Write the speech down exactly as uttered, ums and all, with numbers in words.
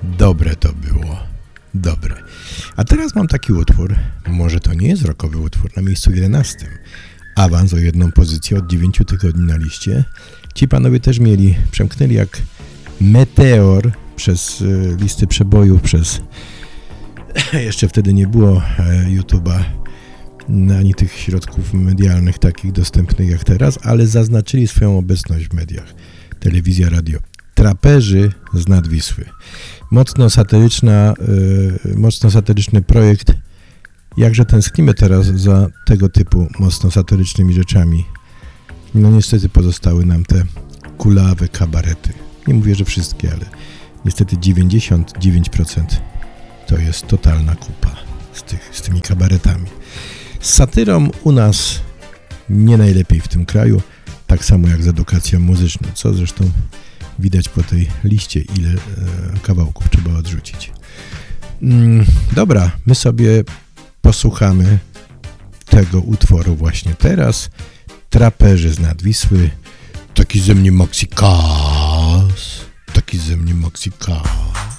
Dobre to było. Dobre. A teraz mam taki utwór. Może to nie jest rockowy utwór. Na miejscu jedenastym. Awans o jedną pozycję od dziewięciu tygodni na liście. Ci panowie też mieli, przemknęli jak meteor przez y, listy przebojów, przez jeszcze wtedy nie było e, YouTube'a ani tych środków medialnych takich dostępnych jak teraz, ale zaznaczyli swoją obecność w mediach. Telewizja, radio. Traperzy z nad Wisły. Mocno satyryczna, y, mocno satyryczny projekt. Jakże tęsknimy teraz za tego typu mocno satyrycznymi rzeczami. No niestety pozostały nam te kulawe kabarety. Nie mówię, że wszystkie, ale niestety dziewięćdziesiąt dziewięć procent to jest totalna kupa z, tych, z tymi kabaretami. Z satyrą u nas nie najlepiej w tym kraju, tak samo jak z edukacją muzyczną, co zresztą widać po tej liście, ile e, kawałków trzeba odrzucić. Mm, dobra, my sobie posłuchamy tego utworu właśnie teraz. Traperzy z nad Wisły. Taki ze mnie Maxikas. Taki ze mnie Maxikas.